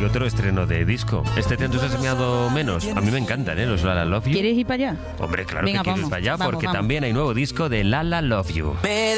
otro estreno de disco. ¿Este te ha entusiasmado menos? A mí me encantan, los Lala Love You. ¿Quieres ir para allá? Hombre, claro Venga, que quiero ir vamos, para allá vamos, porque vamos. también hay nuevo disco de Lala Love You.